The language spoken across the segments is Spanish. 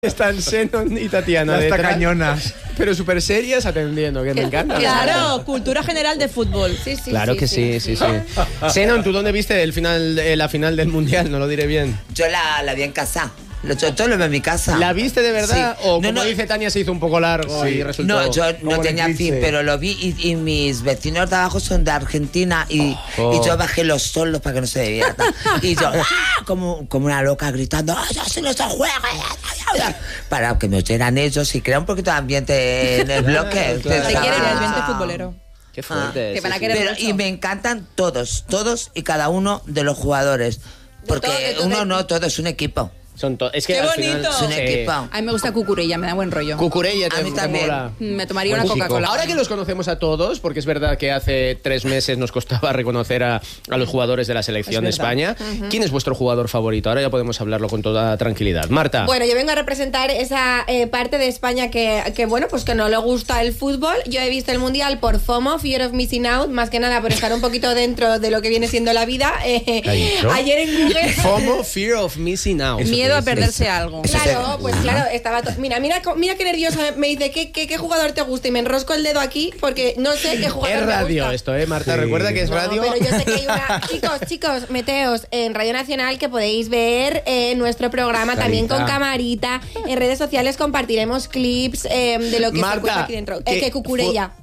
Están Senon y Tatiana Las detrás, tacañonas. pero súper serias atendiendo, que me encanta. Claro, cultura general de fútbol. Sí, sí, Claro que sí. Senon, ¿tú dónde viste la final del Mundial? No lo diré bien. Yo la vi en casa. Yo lo vi en mi casa. ¿La viste de verdad? Sí. O como dice Tania, se hizo un poco largo y resultó... No, yo no como tenía el fin, eclipse. pero lo vi y mis vecinos de abajo son de Argentina y yo bajé los solos para que no se viera. Y yo, como una loca gritando, así no se juega. Para que me oyeran ellos y crea un poquito de ambiente en el bloque. Claro. Se quiere el ambiente futbolero. Qué fuerte. Te van a sí, querer Pero, mucho. y me encantan todos y cada uno de los jugadores. Porque todo es un equipo. Es que ¡Qué al final- bonito! Es un sí. equipo. A mí me gusta Cucurella, me da buen rollo. Cucurella A mí te también. mola. Me tomaría Buen una chico. Coca-Cola. Ahora que los conocemos a todos, porque es verdad que hace 3 meses nos costaba reconocer a los jugadores de la selección de España. ¿Quién es vuestro jugador favorito? Ahora ya podemos hablarlo con toda tranquilidad. Marta. Bueno, yo vengo a representar esa parte de España que, bueno, pues que no le gusta el fútbol. Yo he visto el Mundial por FOMO, Fear of Missing Out, más que nada por estar un poquito dentro de lo que viene siendo la vida. Ayer en Google... FOMO, Fear of Missing Out. Miedo a perderse algo. Claro, pues claro, estaba mira qué nerviosa, me dice ¿qué jugador te gusta y me enrosco el dedo aquí porque no sé qué jugador Es me radio gusta. esto, Marta. Sí. Recuerda que es No, radio. pero yo sé que hay una... Chicos, meteos en Radio Nacional que podéis ver nuestro programa también con camarita. En redes sociales compartiremos clips de lo que Marta, se cuenta aquí dentro. que Que Cucurella.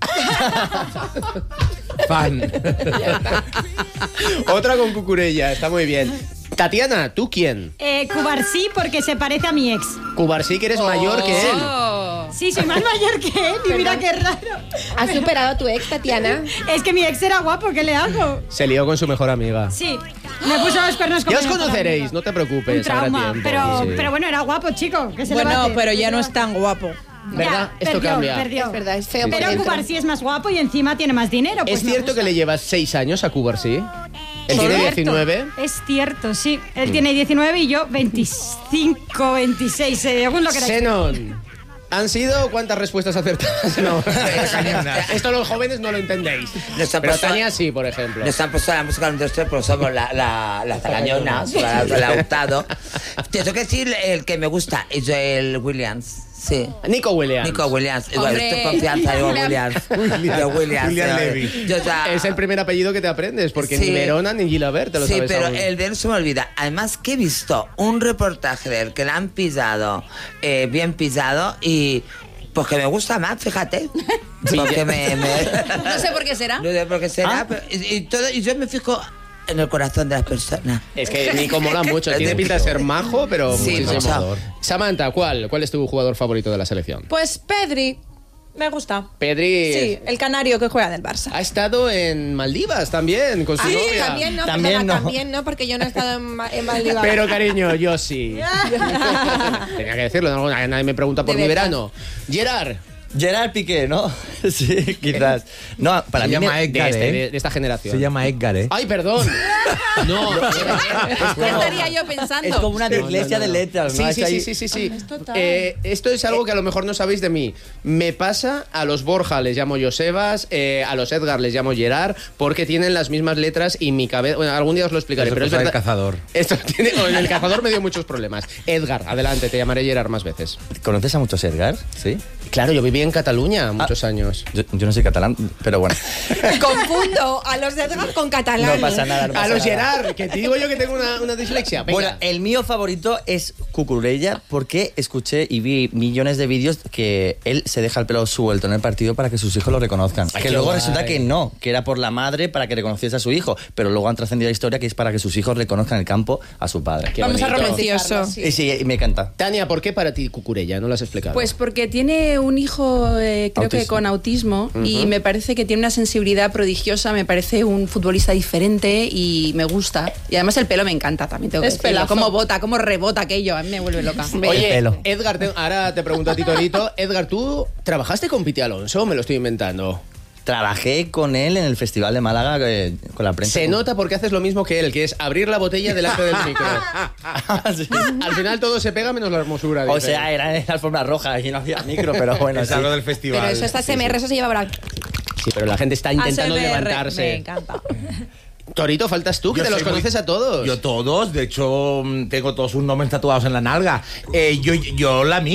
Fan. Otra con Cucurella, está muy bien. Tatiana, ¿tú quién? Cubarsí porque se parece a mi ex. Cubarsí, que eres mayor que él. Oh. Sí, soy más mayor que él y mira qué raro. ¿Has superado a tu ex, Tatiana? Es que mi ex era guapo, ¿qué le hago? Se lió con su mejor amiga. Sí, me puso los cuernos con Ya os mi mejor conoceréis, amiga. no te preocupes. Un trauma, habrá tiempo, sí. pero bueno, era guapo, chico. ¿Qué se le va a Bueno, hacer? pero ¿Qué ya se no le es va a tan guapo. ¿Verdad? Ya, Esto cambia. Perdió. Es verdad, es feo por Pero dentro. Cubarsí es más guapo y encima tiene más dinero. Pues ¿Es me cierto que gusta. le llevas 6 años a Cubarsí? Él tiene Cierto. 19. Es cierto, sí. Él tiene 19 y yo 25, 26, según lo que era. Senon. ¿Han sido cuántas respuestas acertadas? No. Esto los jóvenes no lo entendéis. Nos han Pero puesto- Tania sí, por ejemplo. Nos han puesto la música en 2-3, pero somos las tacañonas, la ha gustado. Te tengo que decir el que me gusta, es Joel Williams. Sí. Nico Williams. Nico Williams. Igual, Hombre. estoy confianza, digo Williams. Digo Williams. Julian Levy. Yo ya- Es el primer apellido que te aprendes, porque Sí. ni Verona ni Gilabert te lo Sí, sabes pero aún. el de él se me olvida. Además que he visto un reportaje de él que le han pisado, bien pisado, y pues que me gusta más, fíjate. Porque No sé por qué será. No sé por qué será, pero, y yo me fijo en el corazón de las personas. Es que Nico mola mucho. Tiene pinta de ser majo, pero Sí, muchísimo. mucho. Samantha, ¿cuál es tu jugador favorito de la selección? Pues Pedri, me gusta. Pedri Sí, el canario que juega del Barça. ha estado en Maldivas también, con su Ah, sí, novia. también no, También perdona, no. también no, porque yo no he estado en Maldivas. Pero cariño, yo sí. Tenía que decirlo, nadie me pregunta por De mi verdad. verano. Gerard, Gerard Piqué, ¿no? Sí, quizás. No, para Se mí llama me- Edgar, de esta generación. Se llama Edgar, Ay, perdón. No, ¿Qué estaría yo pensando? es como una dislexia de letras, ¿no? Sí, Es ahí- sí. total. Esto es algo que a lo mejor no sabéis de mí. Me pasa a los Borja les llamo Josebas, a los Edgar les llamo Gerard, porque tienen las mismas letras y mi cabeza... Bueno, algún día os lo explicaré, Eso pero es cosa del verdad... cazador. Esto tiene... En el cazador me dio muchos problemas. Edgar, adelante, te llamaré Gerard más veces. ¿Conoces a muchos Edgar? Sí. Claro, yo viví en Cataluña muchos años. Yo no soy catalán, pero bueno. Confundo a los Edgar con catalán. No pasa nada. no A pasa los nada. Gerard, que te digo yo que tengo una dislexia. Venga. Bueno, el mío favorito es Cucurella porque escuché y vi millones de vídeos que él se deja el pelo suelto en el partido para que sus hijos lo reconozcan. Ay, Que qué luego guay. resulta que no, que era por la madre para que reconociese a su hijo, pero luego han trascendido la historia que es para que sus hijos reconozcan en el campo a su padre. Qué Vamos a bonito. romantizarlo. Y sí, me encanta. Tania, ¿por qué para ti Cucurella? No lo has explicado. Pues porque tiene un hijo, creo que Autismo. con autismo, y me parece que tiene una sensibilidad prodigiosa, me parece un futbolista diferente y me gusta. Y además el pelo me encanta también, tengo que Es decirlo. pelazo. Cómo bota, cómo rebota aquello, a mí me vuelve loca. Oye, pelo. Edgar, ahora te pregunto a ti, Torito. Edgar, ¿tú trabajaste con Piti Alonso? Me lo estoy inventando. Trabajé con él en el Festival de Málaga con la prensa. Se nota porque haces lo mismo que él, que es abrir la botella delante del micro. Sí. Al final todo se pega menos la hermosura. O dice. sea, era en la alfombra roja y no había micro, pero bueno. Es sí. algo del festival. Pero eso está SMR, eso se lleva ahora. Sí, pero la gente está intentando ASMR, levantarse. me encanta. Torito, faltas tú, que Yo te los soy muy- conoces a todos. Yo todos, de hecho, tengo todos sus nombres tatuados en la nalga. Yo la mía.